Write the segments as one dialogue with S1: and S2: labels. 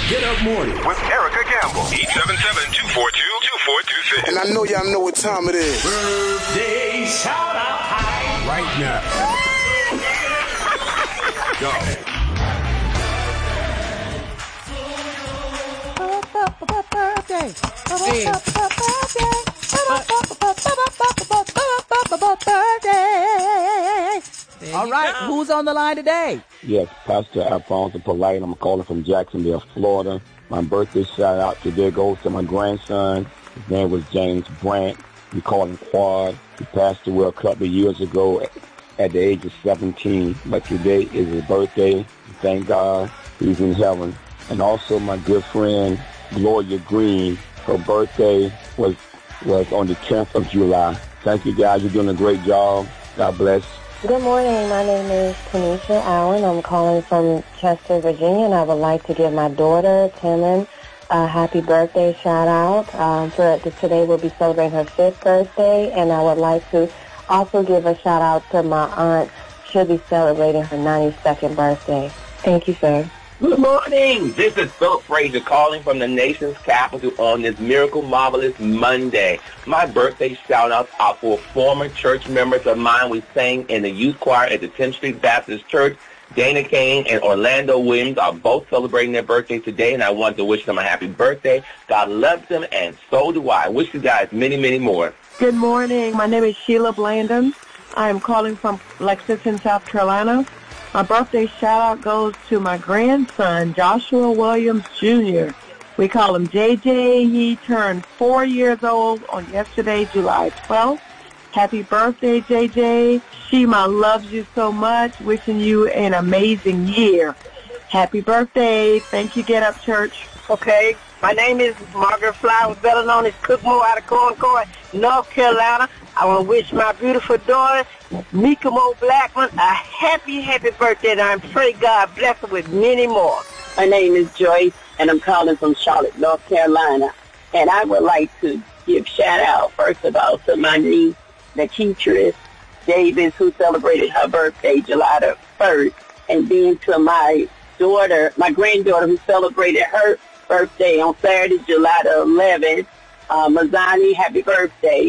S1: Get Up Morning
S2: with Erica Gamble. 877-242-2426.
S3: And I know y'all know what time it is.
S1: Birthday shout out time right now. Go.
S4: All right, who's on the line today?
S5: Yes, Pastor Alfonso Polite. I'm calling from Jacksonville, Florida. My birthday shout out today goes to my grandson. His name was James Brandt. We call him Quad. He passed away a couple of years ago at the age of 17. But today is his birthday. Thank God he's in heaven. And also my good friend Gloria Green. Her birthday was on the 10th of July. Thank you guys. You're doing a great job. God bless.
S6: Good morning. My name is Tanisha Allen. I'm calling from Chester, Virginia, and I would like to give my daughter, Timon, a happy birthday shout-out. Today we'll be celebrating her 5th birthday, and I would like to also give a shout-out to my aunt. She'll be celebrating her 92nd birthday. Thank you, sir.
S7: Good morning. This is Philip Frazier calling from the nation's capital on this Miracle Marvelous Monday. My birthday shout-outs are for former church members of mine. We sang in the youth choir at the 10th Street Baptist Church. Dana Kane and Orlando Williams are both celebrating their birthday today, and I want to wish them a happy birthday. God loves them, and so do I. Wish you guys many, many more.
S8: Good morning. My name is Sheila Blandon. I am calling from Lexington, South Carolina. My birthday shout-out goes to my grandson, Joshua Williams, Jr. We call him JJ. He turned 4 years old on yesterday, July 12th. Happy birthday, JJ. Shema loves you so much. Wishing you an amazing year. Happy birthday. Thank you, Get Up Church.
S9: Okay. My name is Margaret Flowers, better known as Cookmore out of Concord, North Carolina. I want to wish my beautiful daughter, Mika Mo Blackman, a happy, happy birthday, and I pray God bless her with many more.
S10: My name is Joyce, and I'm calling from Charlotte, North Carolina. And I would like to give shout-out, first of all, to my niece, Nakitris Davis, who celebrated her birthday July the 1st, and then to my daughter, my granddaughter, who celebrated her birthday on Saturday, July the 11th. Mazani, happy birthday.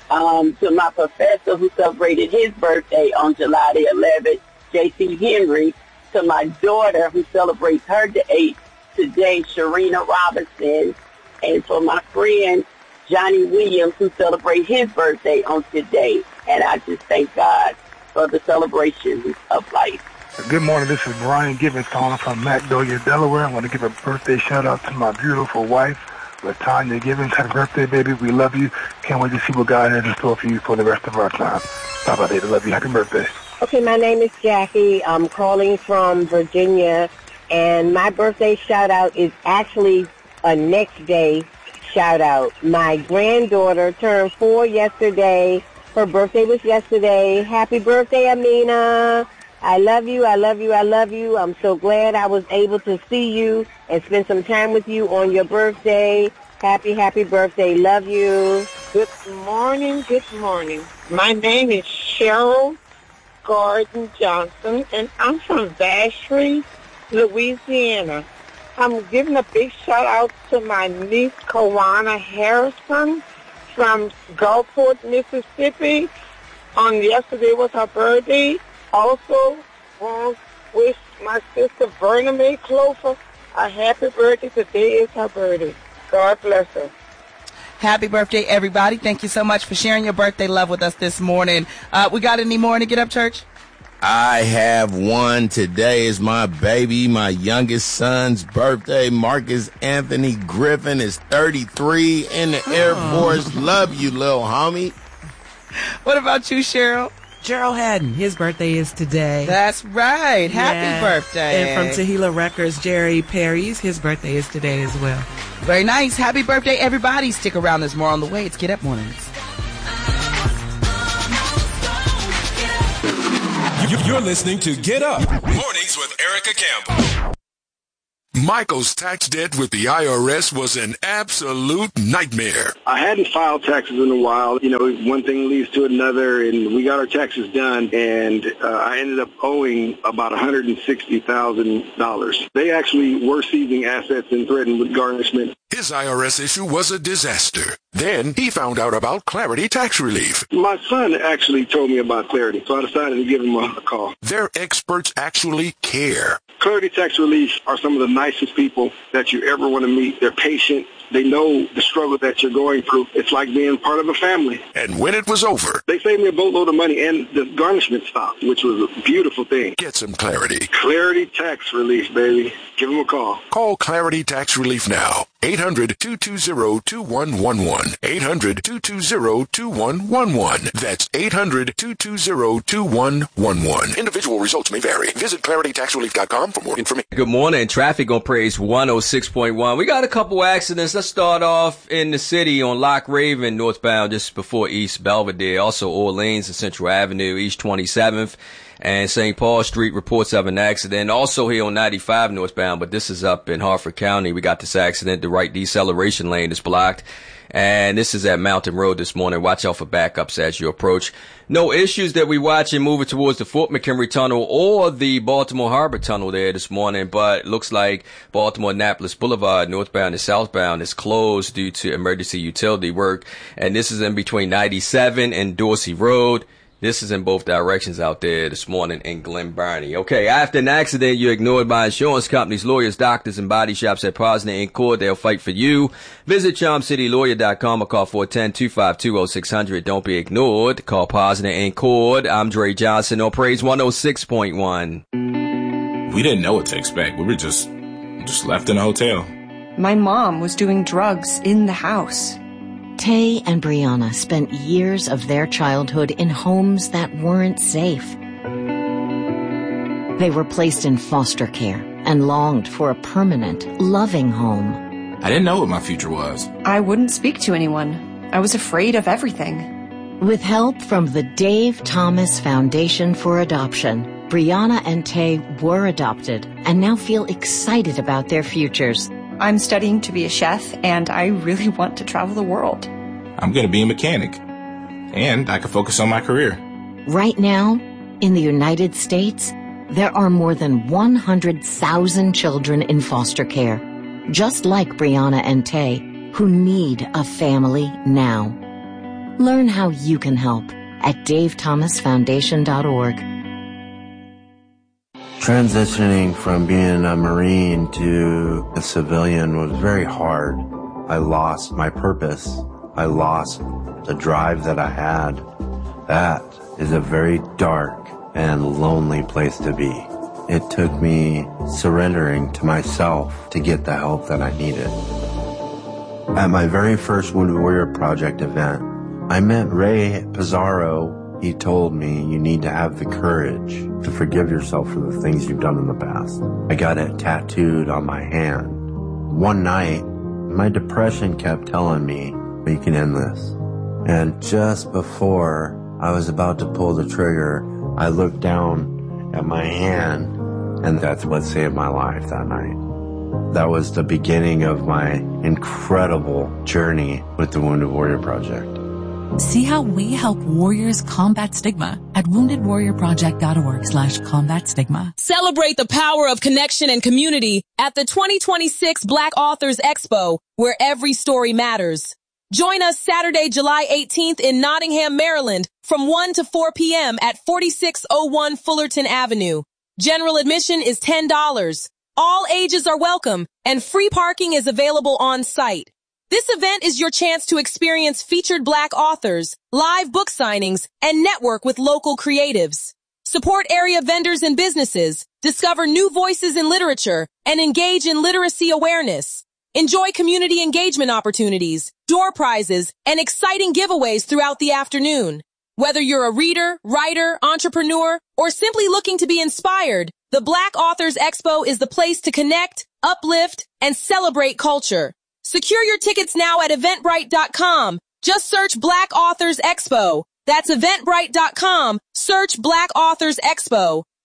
S10: To my professor who celebrated his birthday on July the 11th, J.C. Henry. To my daughter who celebrates her day today, Sharina Robinson. And for my friend, Johnny Williams, who celebrates his birthday on today. And I just thank God for the celebration of life.
S11: Good morning. This is Brian Gibbons calling from Magnolia, Delaware. I want to give a birthday shout-out to my beautiful wife, Latanya Gibbons. Happy birthday, baby. We love you. Can't wait to see what God has in store for you for the rest of our time. Bye-bye, baby. Love you. Happy birthday.
S6: Okay, my name is Jackie. I'm calling from Virginia, and my birthday shout-out is actually a next day shout-out. My granddaughter turned 4 yesterday. Her birthday was yesterday. Happy birthday, Amina. I love you, I love you, I love you. I'm so glad I was able to see you and spend some time with you on your birthday. Happy, happy birthday. Love you.
S9: Good morning, good morning. My name is Cheryl Gordon Johnson, and I'm from Vacherie, Louisiana. I'm giving a big shout-out to my niece, Kawana Harrison, from Gulfport, Mississippi. On yesterday was her birthday. Also, want to wish my sister Verna Mae Clover a happy birthday. Today is her birthday. God bless her.
S4: Happy birthday, everybody. Thank you so much for sharing your birthday love with us this morning. We got any more to Get Up, Church?
S12: I have one. Today is my baby, my youngest son's birthday. Marcus Anthony Griffin is 33 in the Air Force. Love you, little homie.
S4: What about you, Cheryl?
S13: Gerald Haddon, his birthday is today.
S4: That's right. Happy birthday.
S13: And from Tehillah Records, Jerry Perry's, his birthday is today as well.
S4: Very nice. Happy birthday, everybody. Stick around. There's more on the way. It's Get Up Mornings.
S1: You're listening to Get Up Mornings with Erica Campbell.
S2: Michael's tax debt with the IRS was an absolute nightmare.
S14: I hadn't filed taxes in a while. You know, one thing leads to another, and we got our taxes done, and I ended up owing about $160,000. They actually were seizing assets and threatened with garnishment.
S2: His IRS issue was a disaster. Then he found out about Clarity Tax Relief.
S14: My son actually told me about Clarity, so I decided to give him a call.
S2: Their experts actually care.
S14: Clarity Tax Relief are some of the nicest people that you ever want to meet. They're patient. They know the struggle that you're going through. It's like being part of a family.
S2: And when it was over,
S14: they saved me a boatload of money, and the garnishment stopped, which was a beautiful thing.
S2: Get some clarity.
S14: Clarity Tax Relief, baby. Give them a call.
S2: Call Clarity Tax Relief now. 800-220-2111. 800-220-2111. That's 800-220-2111. Individual results may vary. Visit claritytaxrelief.com for more information.
S15: Good morning. Traffic on Praise 106.1. We got a couple accidents. Let's start off in the city on Loch Raven, northbound, just before East Belvedere. Also Orleans and Central Avenue, East 27th. And St. Paul Street reports of an accident. Also here on 95 northbound, but this is up in Harford County. We got this accident. The right deceleration lane is blocked. And this is at Mountain Road this morning. Watch out for backups as you approach. No issues that we watching moving towards the Fort McHenry Tunnel or the Baltimore Harbor Tunnel there this morning, but it looks like Baltimore-Annapolis Boulevard, northbound and southbound, is closed due to emergency utility work. And this is in between 97 and Dorsey Road. This is in both directions out there this morning in Glen Burnie. Okay, after an accident, you're ignored by insurance companies, lawyers, doctors, and body shops at Posner in Court. They'll fight for you. Visit CharmCityLawyer.com or call 410-252-0600. Don't be ignored. Call Posner in Court. I'm Dre Johnson on Praise 106.1.
S16: We didn't know what to expect. We were just left in a hotel.
S17: My mom was doing drugs in the house.
S18: Tay and Brianna spent years of their childhood in homes that weren't safe. They were placed in foster care and longed for a permanent, loving home.
S16: I didn't know what my future was.
S17: I wouldn't speak to anyone. I was afraid of everything.
S18: With help from the Dave Thomas Foundation for Adoption, Brianna and Tay were adopted and now feel excited about their futures.
S17: I'm studying to be a chef, and I really want to travel the world.
S16: I'm going to be a mechanic, and I can focus on my career.
S18: Right now, in the United States, there are more than 100,000 children in foster care, just like Brianna and Tay, who need a family now. Learn how you can help at davethomasfoundation.org.
S19: Transitioning from being a Marine to a civilian was very hard. I lost my purpose. I lost the drive that I had. That is a very dark and lonely place to be. It took me surrendering to myself to get the help that I needed. At my very first Wounded Warrior Project event, I met Ray Pizarro. He told me, you need to have the courage to forgive yourself for the things you've done in the past. I got it tattooed on my hand. One night, my depression kept telling me, you can end this. And just before I was about to pull the trigger, I looked down at my hand, and that's what saved my life that night. That was the beginning of my incredible journey with the Wounded Warrior Project.
S20: See how we help warriors combat stigma at woundedwarriorproject.org/combat stigma.
S21: Celebrate the power of connection and community at the 2026 Black Authors Expo, where every story matters. Join us Saturday, July 18th in Nottingham, Maryland from 1 to 4 p.m. at 4601 Fullerton Avenue. General admission is $10. All ages are welcome, and free parking is available on site. This event is your chance to experience featured Black authors, live book signings, and network with local creatives. Support area vendors and businesses, discover new voices in literature, and engage in literacy awareness. Enjoy community engagement opportunities, door prizes, and exciting giveaways throughout the afternoon. Whether you're a reader, writer, entrepreneur, or simply looking to be inspired, the Black Authors Expo is the place to connect, uplift, and celebrate culture. Secure your tickets now at Eventbrite.com. Just search Black Authors Expo. That's Eventbrite.com. Search Black Authors Expo.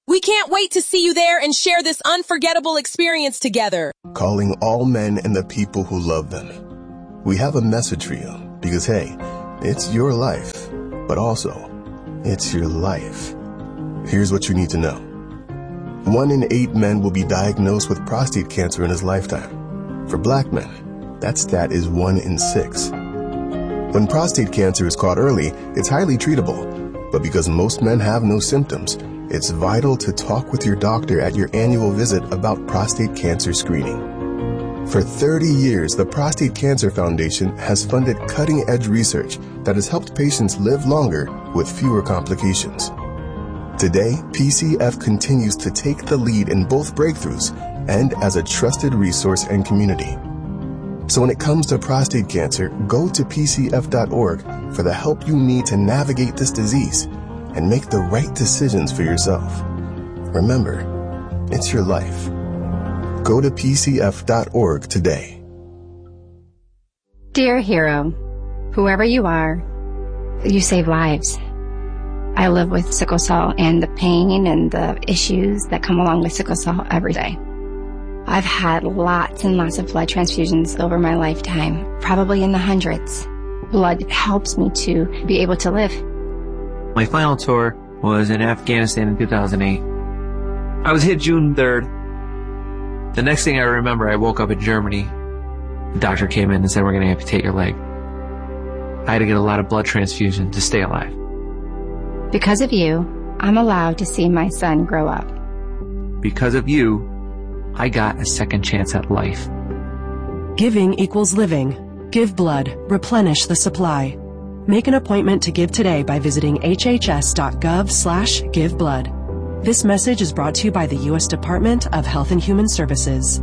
S21: We can't wait to see you there and share this unforgettable experience together.
S3: Calling all men and the people who love them. We have a message for you because, hey, it's your life, but also it's your life. Here's what you need to know. 1 in 8 men will be diagnosed with prostate cancer in his lifetime. For black men, that stat is 1 in 6. When prostate cancer is caught early, it's highly treatable. But because most men have no symptoms, it's vital to talk with your doctor at your annual visit about prostate cancer screening. For 30 years, the Prostate Cancer Foundation has funded cutting-edge research that has helped patients live longer with fewer complications. Today, PCF continues to take the lead in both breakthroughs and as a trusted resource and community. So when it comes to prostate cancer, go to PCF.org for the help you need to navigate this disease and make the right decisions for yourself. Remember, it's your life. Go to PCF.org today.
S22: Dear hero, whoever you are, you save lives. I live with sickle cell and the pain and the issues that come along with sickle cell every day. I've had lots and lots of blood transfusions over my lifetime, probably in the hundreds. Blood helps me to be able to live.
S23: My final tour was in Afghanistan in 2008. I was hit June 3rd. The next thing I remember, I woke up in Germany. The doctor came in and said, we're going to amputate your leg. I had to get a lot of blood transfusion to stay alive.
S22: Because of you, I'm allowed to see my son grow up.
S23: Because of you, I got a second chance at life.
S24: Giving equals living. Give blood. Replenish the supply. Make an appointment to give today by visiting hhs.gov/giveblood. This message is brought to you by the U.S. Department of Health and Human Services.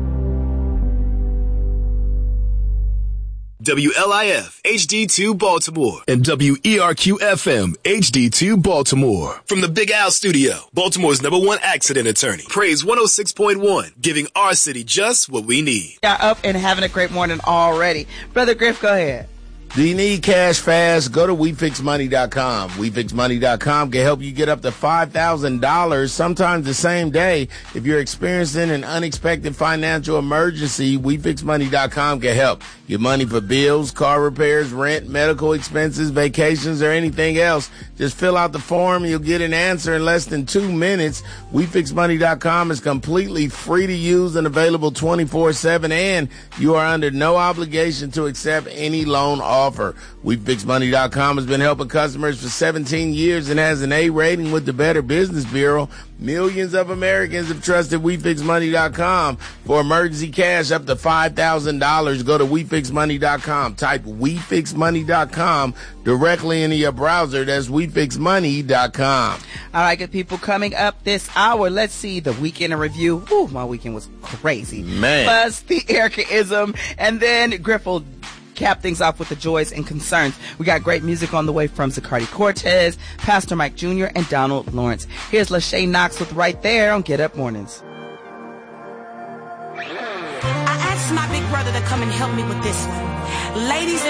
S25: WLIF HD2 Baltimore and WERQ FM HD2 Baltimore. From the Big Al Studio, Baltimore's #1 accident attorney. Praise 106.1, giving our city just what we need.
S4: Y'all up and having a great morning already. Brother Griff, go ahead.
S12: Do you need cash fast? Go to WeFixMoney.com. WeFixMoney.com can help you get up to $5,000, sometimes the same day. If you're experiencing an unexpected financial emergency, WeFixMoney.com can help. Get money for bills, car repairs, rent, medical expenses, vacations, or anything else. Just fill out the form. You'll get an answer in less than 2 minutes. WeFixMoney.com is completely free to use and available 24/7, and you are under no obligation to accept any loan offer. WeFixMoney.com has been helping customers for 17 years and has an A rating with the Better Business Bureau. Millions of Americans have trusted WeFixMoney.com for emergency cash up to $5,000. Go to WeFixMoney.com. Type WeFixMoney.com directly into your browser. That's WeFixMoney.com.
S4: All right, good people, coming up this hour, let's see the weekend in review. Ooh, my weekend was crazy.
S12: Man.
S4: Plus the Erica-ism, and then Griff will cap things off with the joys and concerns. We got great music on the way from Zacardi Cortez, Pastor Mike Jr., and Donald Lawrence. Here's Lachey Knox with Right There on Get Up Mornings.
S26: I asked my big brother to come and help me with this one. Ladies